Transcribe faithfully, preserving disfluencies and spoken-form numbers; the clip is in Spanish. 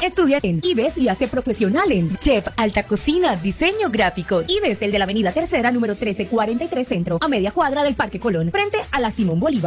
Estudia en IBES y hazte profesional en Chef, Alta Cocina, Diseño Gráfico. IBES, el de la Avenida Tercera, número trece cuarenta y tres Centro, a media cuadra del Parque Colón, frente a la Simón Bolívar.